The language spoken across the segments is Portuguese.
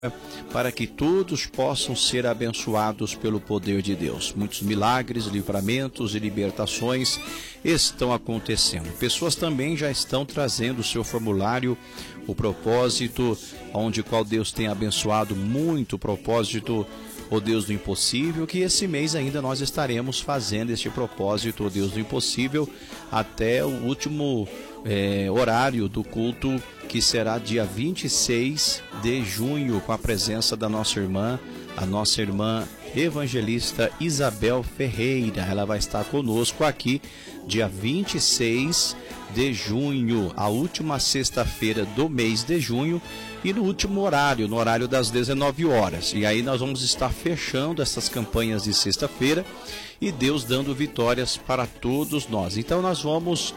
para que todos possam ser abençoados pelo poder de Deus. Muitos milagres, livramentos e libertações estão acontecendo. Pessoas também já estão trazendo o seu formulário, o propósito, onde qual Deus tem abençoado muito, o propósito, o Deus do impossível, que esse mês ainda nós estaremos fazendo este propósito, o Deus do impossível, até o último horário do culto, que será dia 26 de junho, com a presença da nossa irmã, a nossa irmã evangelista Isabel Ferreira. Ela vai estar conosco aqui dia 26 de junho, a última sexta-feira do mês de junho, e no último horário, no horário das 19 horas. E aí nós vamos estar fechando essas campanhas de sexta-feira e Deus dando vitórias para todos nós. Então nós vamos,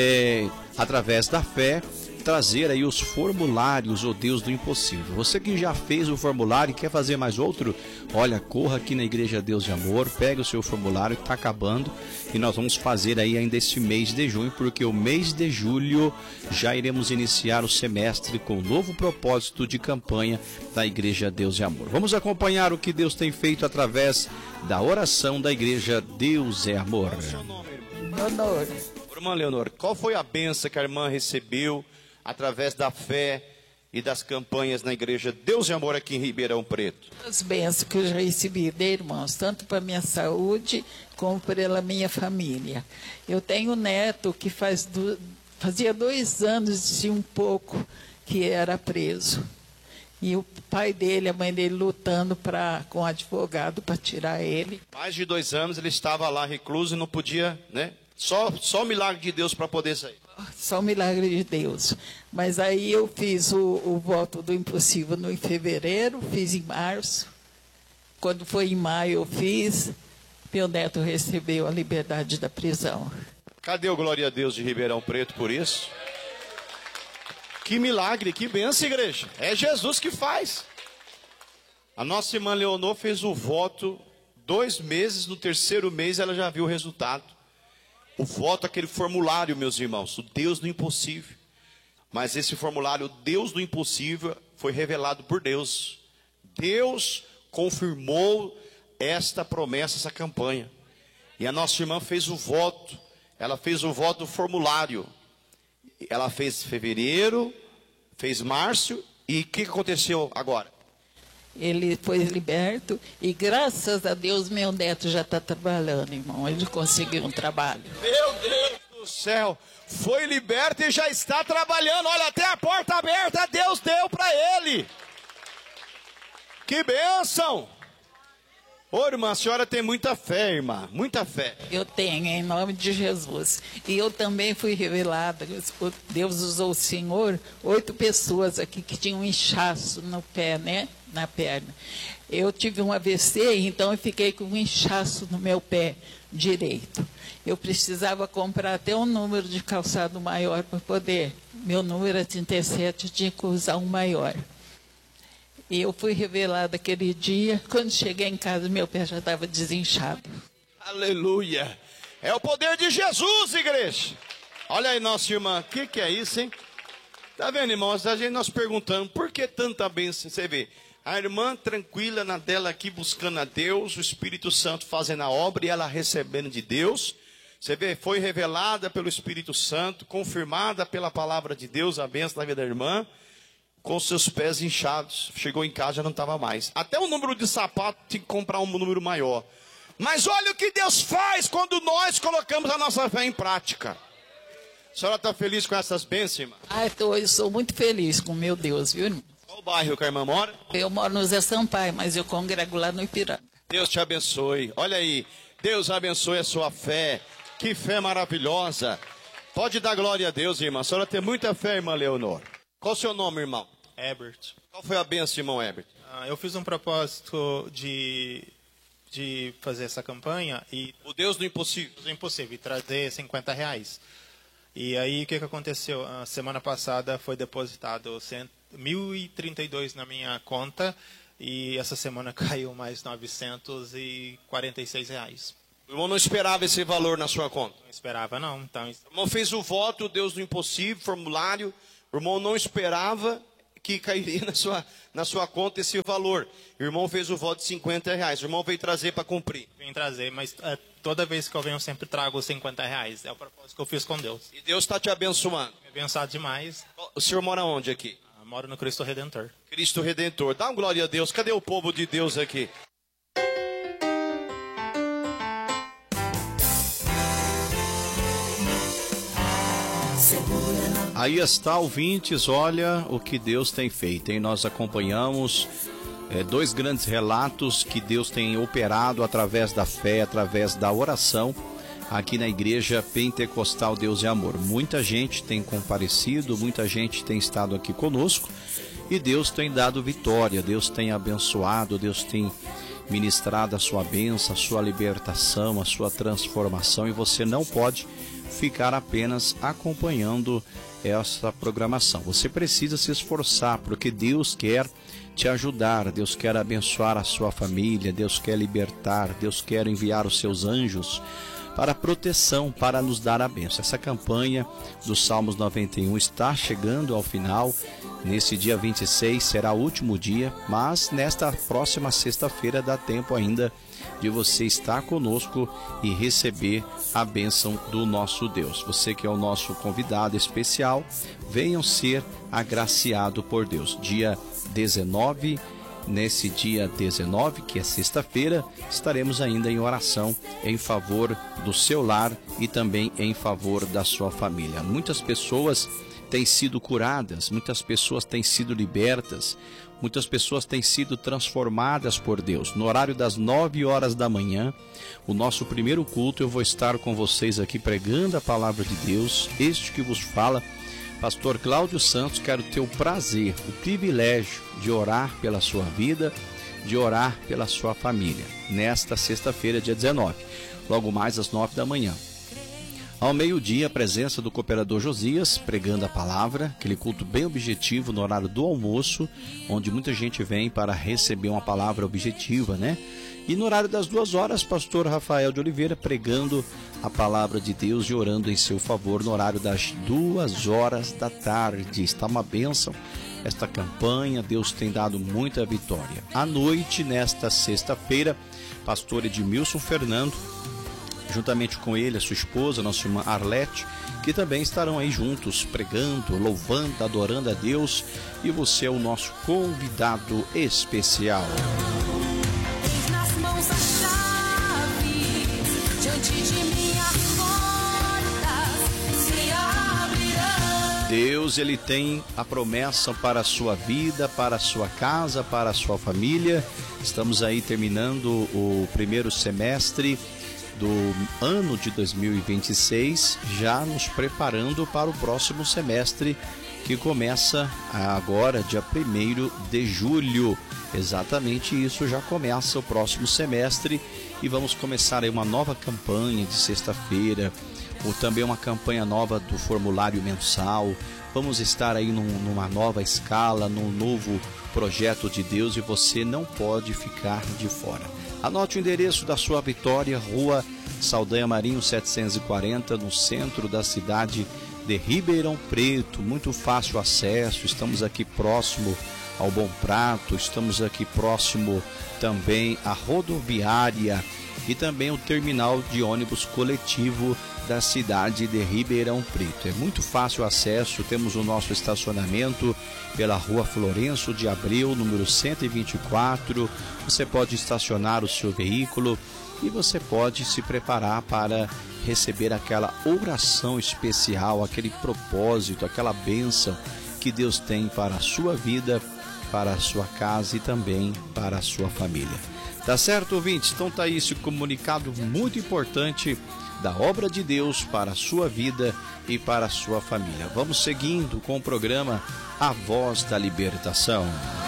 através da fé, trazer aí os formulários, o Deus do impossível. Você que já fez o formulário e quer fazer mais outro, olha, corra aqui na Igreja Deus de Amor, pega o seu formulário que está acabando, e nós vamos fazer aí ainda este mês de junho, porque o mês de julho já iremos iniciar o semestre com um novo propósito de campanha da Igreja Deus de Amor. Vamos acompanhar o que Deus tem feito através da oração da Igreja Deus é Amor. Qual é o seu nome, irmã? Leonor. Irmã Leonor, qual foi a bênção que a irmã recebeu através da fé e das campanhas na Igreja Deus de Amor aqui em Ribeirão Preto? As bênçãos que eu já recebi de irmãos, tanto para minha saúde como pela minha família. Eu tenho um neto que fazia 2 anos e um pouco que era preso. E o pai dele, a mãe dele lutando com um advogado para tirar ele. Mais de 2 anos ele estava lá recluso e não podia, né? Só o milagre de Deus para poder sair. Só o milagre de Deus. Mas aí eu fiz o voto do impossível em fevereiro, fiz em março. Quando foi em maio eu fiz, meu neto recebeu a liberdade da prisão. Cadê o glória a Deus de Ribeirão Preto por isso? Que milagre, que bênção, igreja. É Jesus que faz. A nossa irmã Leonor fez o voto 2 meses, no 3º mês ela já viu o resultado. O voto, aquele formulário, meus irmãos, o Deus do impossível. Mas esse formulário, o Deus do impossível, foi revelado por Deus. Deus confirmou esta promessa, essa campanha. E a nossa irmã fez o voto. Ela fez o voto do formulário. Ela fez fevereiro, fez março. E o que aconteceu agora? Ele foi liberto e graças a Deus meu neto já está trabalhando, irmão. Ele conseguiu um trabalho. Meu Deus do céu, foi liberto e já está trabalhando. Olha, até a porta aberta Deus deu para ele. Que bênção! Ô irmã, a senhora tem muita fé, irmã, muita fé. Eu tenho, em nome de Jesus. E eu também fui revelada. Deus usou o Senhor, 8 pessoas aqui que tinham um inchaço no pé, né? Na perna. Eu tive um AVC, então eu fiquei com um inchaço no meu pé direito. Eu precisava comprar até um número de calçado maior para poder. Meu número é 37, eu tinha que usar um maior. E eu fui revelada aquele dia. Quando cheguei em casa, meu pé já estava desinchado. Aleluia! É o poder de Jesus, igreja. Olha aí, nossa irmã, o que é isso, hein? Tá vendo, irmãos? A gente nós perguntando, por que tanta bênção? Você vê, a irmã tranquila na dela aqui, buscando a Deus, o Espírito Santo fazendo a obra e ela recebendo de Deus. Você vê, foi revelada pelo Espírito Santo, confirmada pela palavra de Deus, a bênção da vida da irmã, com seus pés inchados. Chegou em casa, já não estava mais. Até o número de sapato tinha que comprar um número maior. Mas olha o que Deus faz quando nós colocamos a nossa fé em prática. A senhora está feliz com essas bênçãos, irmã? Eu sou muito feliz com meu Deus, viu, irmão? Qual bairro que a irmã mora? Eu moro no Zé Sampaio, mas eu congrego lá no Ipiranga. Deus te abençoe. Olha aí, Deus abençoe a sua fé. Que fé maravilhosa. Pode dar glória a Deus, irmã. A senhora tem muita fé, irmã Leonor. Qual o seu nome, irmão? Herbert. Qual foi a bênção, irmão Herbert? Eu fiz um propósito de fazer essa campanha e... O Deus do impossível. Do impossível, e trazer R$50. E aí, o que aconteceu? A semana passada foi depositado R$1.032 na minha conta e essa semana caiu mais R$946. O irmão não esperava esse valor na sua conta? Não esperava, não. Então... O irmão fez o voto, o Deus do impossível, formulário. O irmão não esperava. que cairia na sua conta esse valor. O irmão fez o voto de 50 reais. O irmão veio trazer para cumprir. Vim trazer, mas toda vez que eu venho eu sempre trago os 50 reais. É o propósito que eu fiz com Deus. E Deus está te abençoando. Me abençoado demais. O senhor mora onde aqui? Eu moro no Cristo Redentor. Cristo Redentor. Dá uma glória a Deus. Cadê o povo de Deus aqui? Aí está, ouvintes, olha o que Deus tem feito, hein? Nós acompanhamos dois grandes relatos que Deus tem operado através da fé, através da oração, aqui na Igreja Pentecostal Deus é Amor. Muita gente tem comparecido, muita gente tem estado aqui conosco e Deus tem dado vitória, Deus tem abençoado, Deus tem ministrado a sua bênção, a sua libertação, a sua transformação, e você não pode ficar apenas acompanhando essa programação. Você precisa se esforçar, porque Deus quer te ajudar, Deus quer abençoar a sua família, Deus quer libertar, Deus quer enviar os seus anjos para proteção, para nos dar a bênção. Essa campanha dos Salmos 91 está chegando ao final. Nesse dia 26 será o último dia, mas nesta próxima sexta-feira dá tempo ainda de você estar conosco e receber a bênção do nosso Deus. Você que é o nosso convidado especial, venham ser agraciado por Deus. Dia 19, nesse dia 19, que é sexta-feira, estaremos ainda em oração em favor do seu lar e também em favor da sua família. Muitas pessoas têm sido curadas, muitas pessoas têm sido libertas, muitas pessoas têm sido transformadas por Deus. No horário das 9 horas da manhã, o nosso primeiro culto, eu vou estar com vocês aqui pregando a palavra de Deus. Este que vos fala, Pastor Cláudio Santos. Quero ter o prazer, o privilégio de orar pela sua vida, de orar pela sua família, nesta sexta-feira, dia 19, logo mais às 9 da manhã. Ao meio-dia, a presença do cooperador Josias, pregando a palavra, aquele culto bem objetivo no horário do almoço, onde muita gente vem para receber uma palavra objetiva, né? E no horário das 2 horas, pastor Rafael de Oliveira pregando a palavra de Deus e orando em seu favor no horário das 2 horas da tarde. Está uma bênção esta campanha, Deus tem dado muita vitória. À noite, nesta sexta-feira, pastor Edmilson Fernando, juntamente com ele, a sua esposa, nossa irmã Arlete, que também estarão aí juntos, pregando, louvando, adorando a Deus, e você é o nosso convidado especial. Nas mãos a chave, diante de minha porta se abrirão. Deus, ele tem a promessa para a sua vida, para a sua casa, para a sua família. Estamos aí terminando o primeiro semestre do ano de 2026, já nos preparando para o próximo semestre, que começa agora, dia 1º de julho. Exatamente isso, já começa o próximo semestre e vamos começar aí uma nova campanha de sexta-feira, ou também uma campanha nova do formulário mensal. Vamos estar aí numa nova escala, num novo projeto de Deus, e você não pode ficar de fora. Anote o endereço da sua Vitória, Rua Saldanha Marinho 740, no centro da cidade de Ribeirão Preto. Muito fácil acesso, estamos aqui próximo ao Bom Prato, estamos aqui próximo também à rodoviária e também o terminal de ônibus coletivo da cidade de Ribeirão Preto. É muito fácil o acesso, temos o nosso estacionamento pela Rua Florencio de Abreu, número 124. Você pode estacionar o seu veículo e você pode se preparar para receber aquela oração especial, aquele propósito, aquela bênção que Deus tem para a sua vida, para a sua casa e também para a sua família. Tá certo, ouvintes? Então tá aí esse comunicado muito importante da obra de Deus para a sua vida e para a sua família. Vamos seguindo com o programa A Voz da Libertação.